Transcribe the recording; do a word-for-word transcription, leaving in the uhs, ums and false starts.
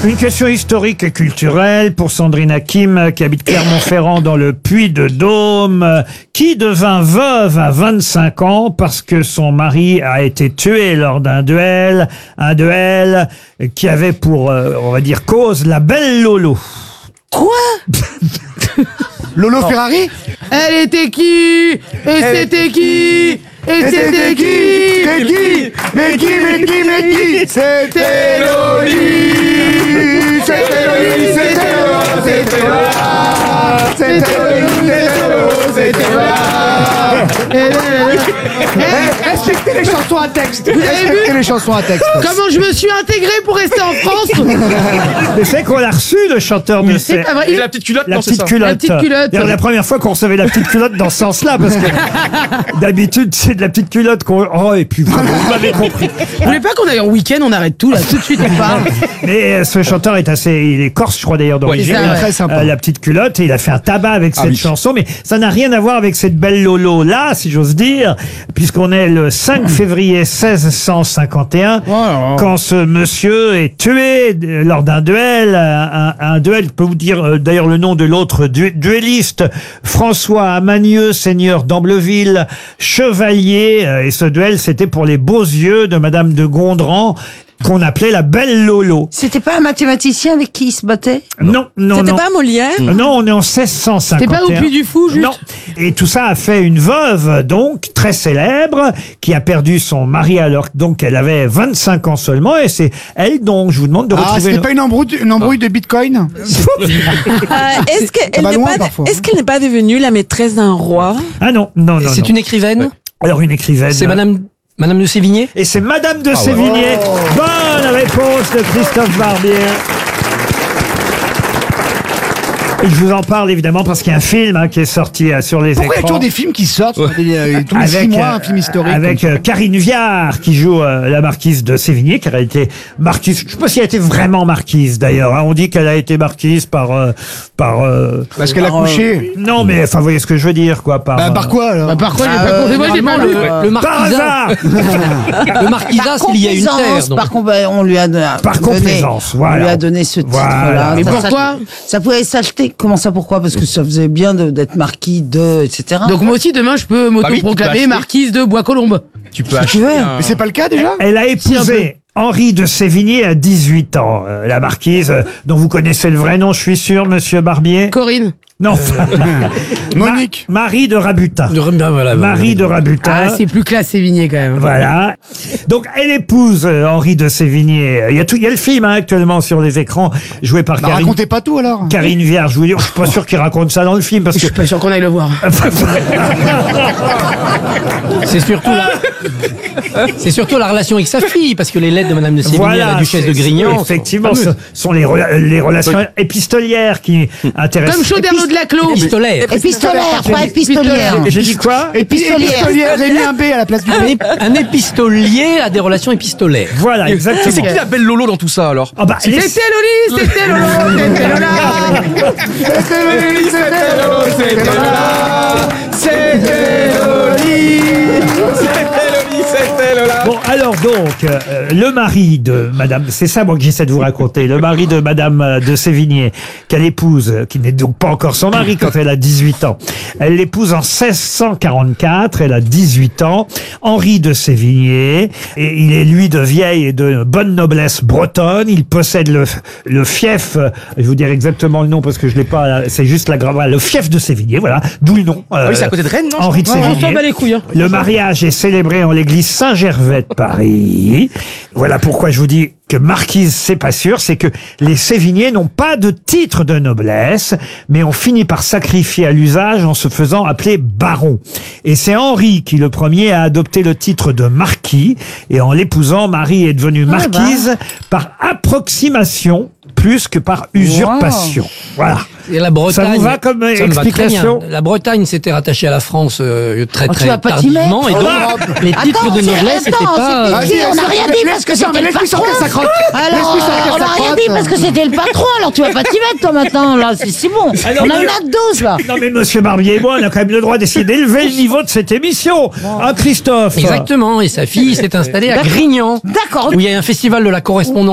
Une question historique et culturelle pour Sandrine Hakim, qui habite Clermont-Ferrand dans le Puy-de-Dôme, qui devint veuve à vingt-cinq ans parce que son mari a été tué lors d'un duel, un duel qui avait pour, euh, on va dire, cause la belle Lolo. Quoi? Lolo Ferrari? Elle était qui? Et c'était qui? Et c'était qui? Mais qui? Mais qui? Mais qui? Mais qui? C'était Loli! C'était Loli! C'était Lolo! C'était Lola! C'était Loli! C'était Lolo! C'était Lola! Respectez les chansons à texte! Respectez les chansons à texte! Comment je me suis intégré pour rester en France? Mais c'est qu'on l'a reçu, le chanteur de C'est ces... pas vrai. Et la petite culotte, La non, c'est petite ça. culotte. La petite culotte. D'ailleurs, la première fois qu'on recevait la petite culotte dans ce sens-là, parce que d'habitude, c'est de la petite culotte qu'on... Oh, et puis vous, vous m'avez compris. Vous voulez pas qu'on aille en week-end? On arrête tout là, tout de suite on part. Mais euh, ce chanteur est assez... Il est corse, je crois d'ailleurs, d'origine. c'est ça, ouais. Très sympa. Euh, la petite culotte, et il a fait un tabac avec Ah cette oui. chanson, mais ça n'a rien à voir avec cette belle Lolo-là, si j'ose dire, puisqu'on est le cinq février seize cent cinquante et un, Oh. quand ce monsieur est tué euh, lors d'un duel, un, un duel, je peux vous dire euh, d'ailleurs le nom de l'autre du- duelliste, François Amanieu, seigneur d'Ambleville, chevalier, euh, et ce duel, c'était pour les beaux yeux de Madame de Gondran, qu'on appelait la belle Lolo. C'était pas un mathématicien avec qui il se battait? Non, non, C'était non. pas Molière? Euh, Non, on est en seize cent cinquante et un. T'es pas au Puy du Fou, juste? Non. Et tout ça a fait une veuve, donc, très célèbre, qui a perdu son mari alors donc elle avait vingt-cinq ans seulement, et c'est elle donc, je vous demande de Ah, retrouver... c'était le- pas une embrouille, une embrouille de bitcoin? Euh, est-ce qu'elle va n'est loin, pas, parfois. est-ce qu'elle n'est pas devenue la maîtresse d'un roi? Ah non, non, non, C'est non. une écrivaine. Alors une écrivaine. C'est Madame Madame de Sévigné. Et c'est Madame Ah de Sévigné. Bonne réponse de Christophe Barbier. Et je vous en parle évidemment parce qu'il y a un film hein, qui est sorti euh, sur les Pourquoi il y a écrans. toujours des films qui sortent euh, tous les six mois, un film historique? avec comme ça. euh, Karine Viard qui joue euh, la marquise de Sévigné, car elle était marquise. Je sais pas si elle était vraiment marquise d'ailleurs. Hein. On dit qu'elle a été marquise par euh, par. euh, Parce qu'elle a par, couché. Non, mais enfin, vous voyez ce que je veux dire, quoi. Par. Bah, euh, par quoi alors? Bah, par quoi j'ai Ah, pas euh, compris? Moi j'ai pas normalement, lu. le- Le par marquisat. hasard. Le marquisat, c'est lié à une terre. complaisance, donc. par contre, bah, on lui a donné, Par donné- complaisance, on voilà. lui a donné ce Voilà. titre-là. Mais Ça- pourquoi ça, ça pouvait s'acheter. Comment ça, pourquoi? Parce que ça faisait bien de- d'être marquis de, et cetera. Donc moi aussi demain je peux Bah oui, tu peux m'autoproclamer acheter. marquise de Bois-Colombes. Tu peux tu acheter veux. un- Mais c'est pas le cas déjà? Elle a un épousé Henri de Sévigné à dix-huit ans. Euh, la marquise, euh, dont vous connaissez le vrai nom, je suis sûr, Monsieur Barbier. Corinne. Non. Monique. Ma- Marie de Rabutin. De- ben voilà, Marie de Rabutin. Ah c'est plus classe Sévigné quand même. Voilà. Donc, elle épouse euh, Henri de Sévigné. Il y a tout, il y a le film, hein, actuellement sur les écrans, joué par Bah, Karine, racontez pas tout alors. Karine Viard. Je vous dis, je suis pas sûr qu'il raconte ça dans le film parce Je que. suis pas sûr qu'on aille le voir. C'est surtout la. C'est surtout la relation avec sa fille, parce que les lettres de Madame de Sévigné à la duchesse c'est- de Grignan. effectivement, sont ce sont les, rela- les relations épistolières qui intéressent. Comme Chaudernaud de la Clos. épistolaire. Épistolaire, pas épistolière. J'ai dit quoi? Épistolière. Épistolière, j'ai mis un B à la place du B. Un, ép- un épistolier a des relations épistolaires. Voilà, Et exactement. c'est qui la belle Lolo dans tout ça alors? Ah bah, les- C'était Loli, c'était Lolo, c'était Lola. C'était Loli, c'était Lolo, c'était Lola. C'était Loli. Bon, alors donc, euh, le mari de Madame, c'est ça moi que j'essaie de vous raconter, le mari de Madame euh, de Sévigné, qu'elle épouse, euh, qui n'est donc pas encore son mari quand elle a dix-huit ans. Elle l'épouse en seize cent quarante-quatre, elle a dix-huit ans, Henri de Sévigné, et il est lui de vieille et de bonne noblesse bretonne, il possède le, le fief, euh, je vais vous dire exactement le nom parce que je l'ai pas, là, c'est juste la grave, le fief de Sévigné, voilà, d'où le nom. Ah oui, c'est à côté de Rennes, non? Henri de On s'en Sévigné. bat les couilles. Hein. Le mariage est célébré en l'église Saint-Gervais de Paris. Voilà pourquoi je vous dis que marquise, c'est pas sûr, c'est que les Sévignés n'ont pas de titre de noblesse, mais ont fini par sacrifier à l'usage en se faisant appeler baron. Et c'est Henri qui, le premier, a adopté le titre de marquis, et en l'épousant, Marie est devenue marquise par approximation plus que par usurpation. Voilà. Et la Bretagne. Ça vous va comme ça me va très explication? bien. La Bretagne s'était rattachée à la France euh, très Oh, tu très vas pas t'y tardivement, et mettre. donc les titres Attends, de c'est- noblesse n'étaient attends, pas. c'était qui? On n'a rien dit parce que c'était le patron. Alors, on n'a rien dit parce que c'était le patron. Alors tu vas pas t'y mettre toi maintenant. Là, c'est c'est bon. Alors, On a mais- une autre dose là. Non mais Monsieur Barbier et moi, on a quand même le droit d'essayer d'élever le niveau de cette émission. Ah Christophe. Exactement. Et sa fille s'est installée à D'accord. Grignan, D'accord. où il y a un festival de la correspondance.